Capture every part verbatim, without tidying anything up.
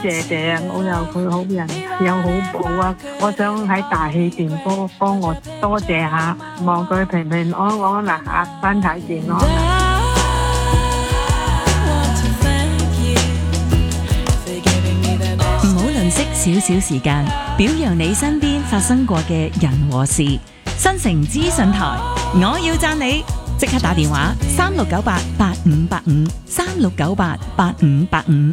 謝謝啊！我又佢好人又好報啊！我想喺大氣電波幫我多謝下，望佢平平安安啦嚇，身體健康啊！ 唔好吝嗇少少時間，表揚你身邊發生過嘅人和事。新城資訊台，我要讚你，即刻打電話三六九八八五八五三六九八八五八五。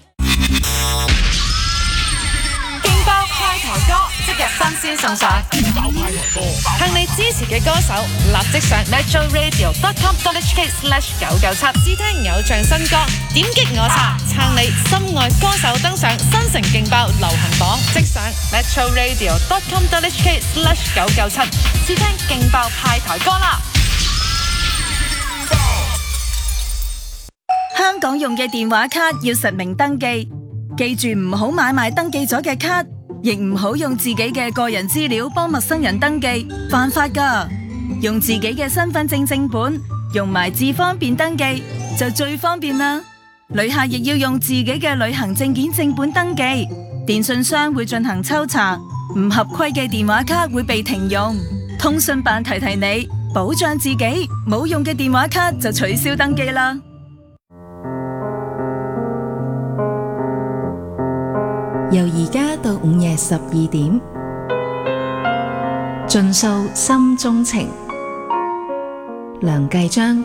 勁爆派台歌，即日新鮮送上。勁爆派台歌，向你支持嘅歌手立即上 metro radio dot com dot h k slash 九九七，試聽偶像新歌，點擊我查撐你心愛歌手登上新城勁爆流行榜，即上 metro radio dot com dot h k slash 九九七，試聽勁爆派台歌啦！ 香港用嘅電話卡要實名登記，記住唔好買賣登記咗嘅卡，亦唔好用自己嘅個人資料幫陌生人登記，犯法㗎。用自己嘅身份證正本，用埋智方便登記就最方便啦。旅客亦要用自己嘅旅行證件正本登記，電信商會進行抽查，唔合規嘅電話卡會被停用。通訊辦提提你，保障自己，冇用嘅電話卡就取消登記啦。 由而家到午夜十二點，盡訴心中情。梁繼章。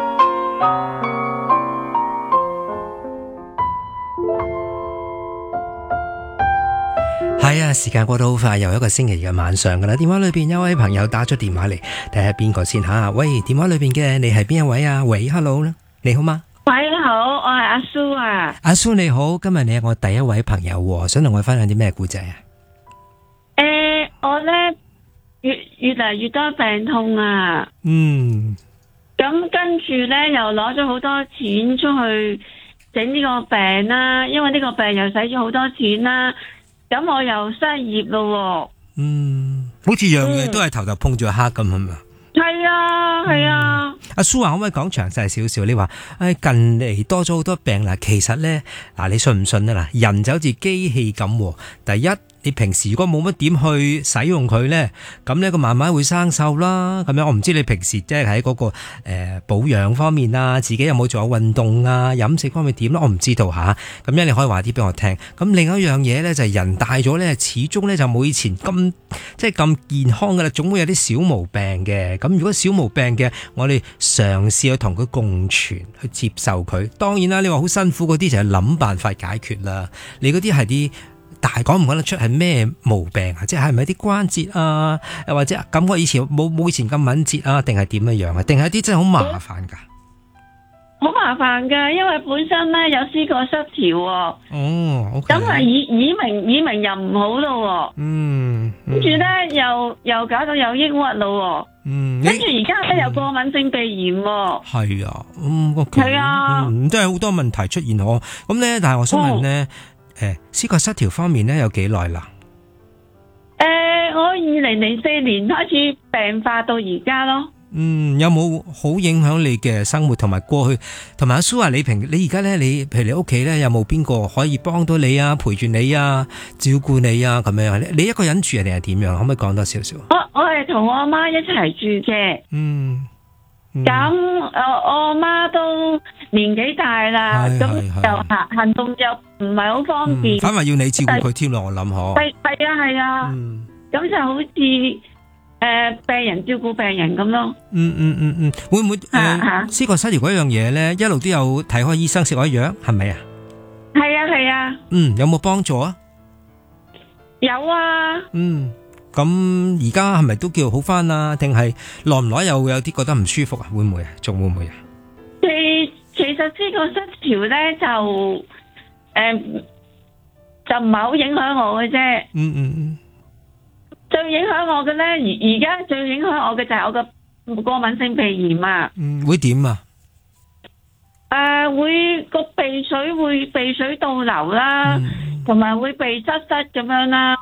係啊，時間過得好快，又一個星期嘅晚上噶啦。電話裏邊有位朋友打咗電話嚟，睇下邊個先吓。喂，電話裏邊嘅你係邊一位啊？喂 ，hello 啦，你好嗎？ 喂，你好，我係阿蘇啊。 阿蘇你好，今日你係我第一位朋友，想同我分享啲咩故仔啊？ 誒、呃，我咧越越嚟越多病痛啊。 嗯。 咁跟住咧，又攞咗好多錢出去整呢個病啦，因為呢個病又使咗好多錢啦。咁我又失業咯。 嗯，好似樣嘢都係頭頭碰住黑咁係咪？ 係啊，係啊。 阿蘇啊，可唔可以講詳細少少？你話誒近嚟多咗好多病啦，其實咧嗱，你信唔信啊？嗱，人就好似機器咁，第一。你平時如果冇乜點去使用佢呢，咁呢佢慢慢會生鏽啦。咁樣我唔知你平時即係喺嗰個誒、呃、保養方面啊，自己有冇做下運動啊，飲食方面點咯？我唔知道吓。咁樣你可以話啲俾我聽。咁另一樣嘢呢，就係、是、人大咗呢，始終呢就冇以前咁即係咁健康噶啦，總會有啲小毛病嘅。咁如果小毛病嘅，我哋嘗試去同佢共存，去接受佢。當然啦，你話好辛苦嗰啲就係諗辦法解決啦。你嗰啲係啲。但係講唔講得出係咩毛病啊？即係係咪啲關節啊？又或者感覺以前冇冇以前咁敏捷啊？定係點樣樣啊？定係啲真係好麻煩噶？ 好麻煩噶，因為本身咧有思覺失調。哦， 咁係耳耳鳴耳鳴又唔好咯。 嗯， 跟住咧又又搞到有抑鬱咯。 嗯， 跟住而家咧有過敏性鼻炎。 係啊，嗯，係啊， 嗯，真係好多問題出現我咁咧。但係我想問咧。哦誒，思覺失調方面咧有幾耐啦？ 誒、呃，我二零零四年開始病發到而家咯。 嗯，有冇好影響你嘅生活同埋過去？同埋阿蘇啊，你平你而家咧，你譬如你屋企咧有冇邊個可以幫到你啊，陪住你啊，照顧你啊咁樣？你一個人住定係點樣？可唔可以講多少少？ 我我係同我阿媽一齊住嘅。 嗯。 咁、嗯、我我阿媽都年紀大啦，咁就行行動就唔係好方便， 嗯、反為要你照顧佢添咯，我諗嗬。 係係啊係啊，咁、嗯、就好似誒、呃、病人照顧病人咁咯。 嗯嗯嗯嗯，會唔會誒思覺失調嗰樣嘢咧？一路都有睇開醫生食開藥，係咪啊？ 係啊係啊。嗯， 有冇幫助啊？ 有啊。 嗯。咁而家係咪都叫好翻啊？定係耐唔耐又會有啲覺得唔舒服啊？會唔會啊？仲會唔會啊？ 其其實呢個失調咧就誒、呃、就唔係好影響我嘅啫。 嗯嗯嗯。 最影響我嘅咧，而而家最影響我嘅就係我嘅過敏性鼻炎啊。 嗯，會點啊？ 誒、呃，會個鼻水會鼻水倒流啦，同、嗯、埋會鼻塞塞咁樣啦。嗯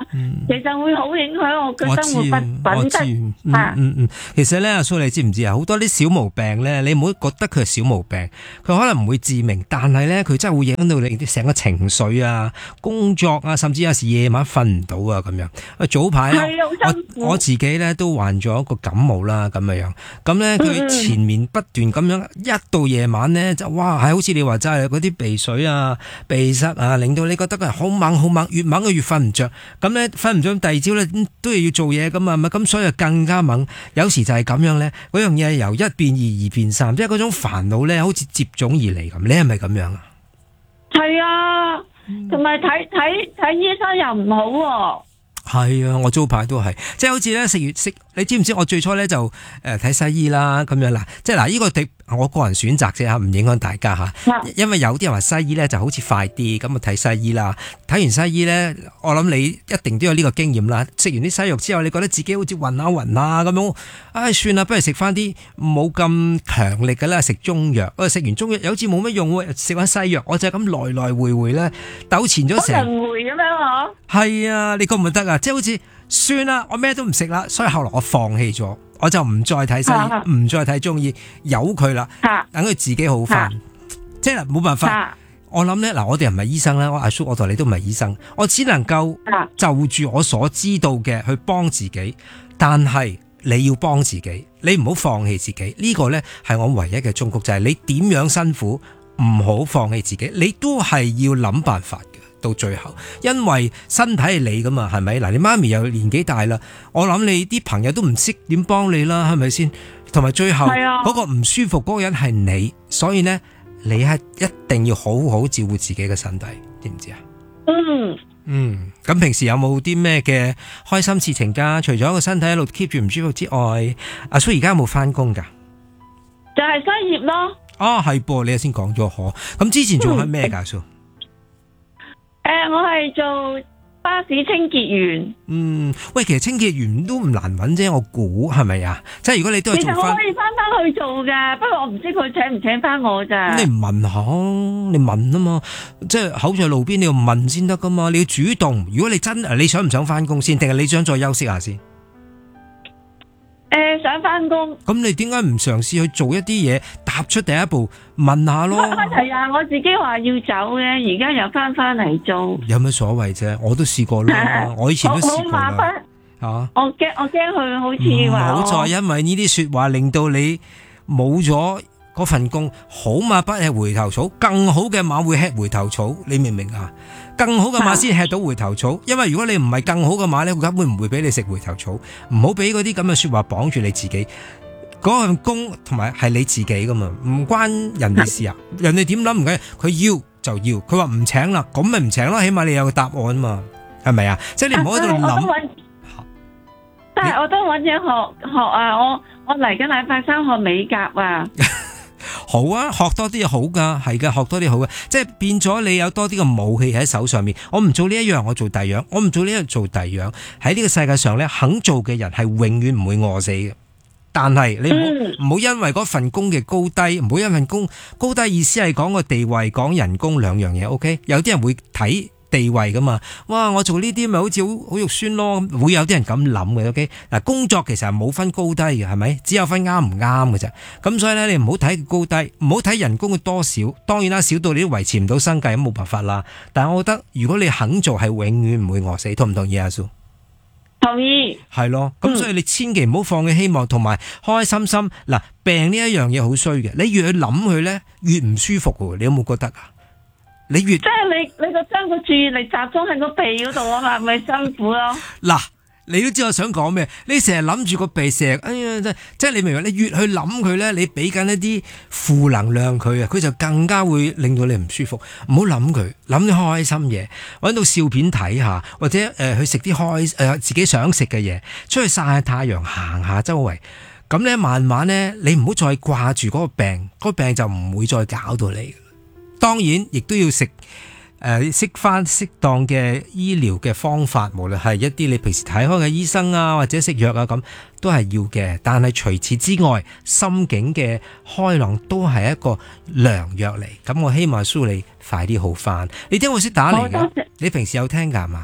其實會好影響我嘅我生活知品我知， 品質。 嗯啊嗯嗯。其實咧，阿蘇你知唔知啊？好多啲小毛病咧，你唔好覺得佢係小毛病，佢可能唔會致命，但係咧佢真係會影響到你啲成個情緒啊、工作啊，甚至有時夜晚瞓唔到啊咁樣。啊早排啊係啊好辛苦我我自己咧都患咗一個感冒啦咁樣樣，咁咧佢前面不斷咁樣，一到夜晚咧就哇係好似你話齋嗰啲鼻水啊、鼻塞啊，令到你覺得佢好猛好猛，越猛佢越瞓唔着。咁咧瞓唔着，第二朝咧都係要做嘢噶嘛，咪咁所以就更加猛。有時就係咁樣咧，嗰樣嘢由一變二，二變三，即係嗰種煩惱咧，好似接踵而嚟咁。你係咪咁樣啊？ 係啊，同埋睇睇睇醫生又唔好喎。 係啊，我早排都係，即係好似咧食完食，你知唔知我最初咧就誒睇西醫啦咁樣啦，即係嗱呢個對我個人選擇啫嚇，唔影響大家嚇。因為有啲人話西醫咧就好似快啲，咁啊睇西醫啦。睇完西醫咧，我諗你一定都有呢個經驗啦。食完啲西藥之後，你覺得自己好似暈下暈下咁樣，唉算啦，不如食翻啲冇咁強力嘅啦，食中藥。啊食完中藥又好似冇乜用喎，食翻西藥，我就係咁來來回回咧糾纏咗成。 輪迴咁樣嗬。 係啊，你覺唔覺得啊？即係好似算啦，我咩都唔食啦，所以後來我放棄咗，我就唔再睇西醫，唔再睇中醫，由佢啦，等佢自己好翻。即係冇辦法，我諗咧嗱，我哋又唔係醫生啦，我阿叔我同你都唔係醫生，我只能夠就住我所知道嘅去幫自己，但係你要幫自己，你唔好放棄自己。呢個咧係我唯一嘅忠告，就係你點樣辛苦，唔好放棄自己，你都係要諗辦法嘅。到最後，因為身體係你噶嘛，係咪？嗱，你媽咪又年紀大啦，我諗你啲朋友都唔識點幫你啦，係咪先？同埋最後嗰個唔舒服嗰個人係你，所以呢，你係一定要好好照顧自己嘅身體，知唔知啊？ 嗯嗯，咁平時有冇啲咩嘅開心事情噶？除咗個身體一路 keep 住唔舒服之外，阿蘇而家有冇翻工噶？ 就係失業咯。 啊，係噃，你先講咗可，咁之前做開咩噶？阿蘇？ 誒、呃，我係做巴士清潔員。 嗯，喂，其實清潔員都唔難揾啫，我估係咪啊？即係如果你都係做翻， 其實我可以翻翻去做嘅，不過我唔知佢請唔請翻我咋。 你唔問下，你問啊嘛，即係口在路邊，你要問先得噶嘛，你要主動。如果你真你想唔想翻工先，定係你想再休息下先？ 誒、呃，想翻工。 咁你點解唔嘗試去做一啲嘢，踏出第一步，問下咯？ 係啊，我自己話要走嘅，而家又翻翻嚟做。 有乜所謂啫？我都試過啦，我以前都試過啦。吓， 我驚我驚佢好似話唔好再因為呢啲說話令到你冇咗嗰份工。好馬不吃回頭草，更好嘅馬會吃回頭草，你明唔明啊？更好嘅馬先吃到回頭草，因為如果你唔係更好嘅馬咧，佢根本唔會俾你食回頭草。唔好俾嗰啲咁嘅說話綁住你自己。嗰份工同埋係你自己噶嘛，唔關人哋事啊。人哋點諗唔緊要，佢要就要，佢話唔請啦，咁咪唔請啦，起碼你有個答案嘛，係咪啊？即係你唔好喺度諗。 但係我都揾嘢學學啊！我我嚟緊禮拜三學美甲啊！ 好啊，學多啲好噶，係噶，學多啲好噶，即係變咗你有多啲嘅武器喺手上面。我唔做呢一樣，我做第二樣；我唔做呢一樣，做第二樣。喺呢個世界上咧，肯做嘅人係永遠唔會餓死嘅。但係你唔好唔好因為嗰份工嘅高低，唔好因為份工高低，意思係講個地位、講人工兩樣嘢。OK，有啲人會睇地位噶嘛，哇！我做呢啲咪好似好好肉酸咯，會有啲人咁諗嘅。OK，嗱，工作其實係冇分高低嘅，係咪？只有分啱唔啱嘅啫。咁所以咧，你唔好睇高低，唔好睇人工嘅多少。當然啦，少到你都維持唔到生計，咁冇辦法啦。但係我覺得，如果你肯做，係永遠唔會餓死。同唔同意阿蘇？ 同意。 係咯，咁所以你千祈唔好放棄希望，同埋開開心心。嗱，病呢一樣嘢好衰嘅，你越去諗佢咧，越唔舒服嘅。你有冇覺得啊？你越即係你你個將個注意力集中喺個鼻嗰度啊嘛，咪辛苦咯。 嗱，你都知我想講咩？你成日諗住個鼻，成日哎呀，即係即係你明唔明？你越去諗佢咧，你俾緊一啲負能量佢啊，佢就更加會令到你唔舒服。唔好諗佢，諗啲開心嘢，搵到笑片睇下，或者誒、呃、去食啲開誒、呃、自己想食嘅嘢，出去曬下太陽，行下周圍。咁咧慢慢咧，你唔好再掛住嗰個病，嗰、嗰個病就唔會再搞到你。當然，亦都要食誒識翻適當嘅醫療嘅方法，無論係一啲你平時睇開嘅醫生啊，或者食藥啊，咁都係要嘅。但係除此之外，心境嘅開朗都係一個良藥嚟。咁我希望蘇你快啲好翻。你點會識打嚟㗎？你平時有聽㗎係嘛？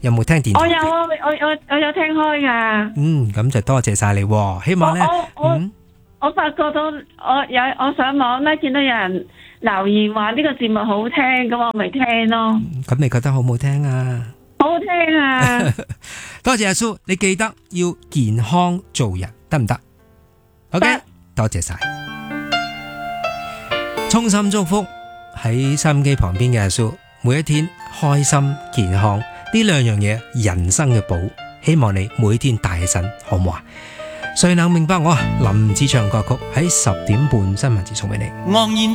有冇聽電台？ 我有啊，我我我有聽開噶。 嗯，咁就多謝晒你喎，希望咧， 我我我嗯， 我發覺到我有我上網咧見到有人留言話呢個節目好聽，咁我咪聽咯。 咁你覺得好唔好聽啊？ 好好聽啊！ 多謝阿蘇，你記得要健康做人，得唔得 ？OK， 得多謝晒，衷心祝福喺收音機旁邊嘅阿蘇，每一天開心健康呢兩樣嘢，人生嘅寶。希望你每天大起身，好唔好啊？誰能明白我啊？林子祥歌曲喺十點半新聞節送俾你。 昂然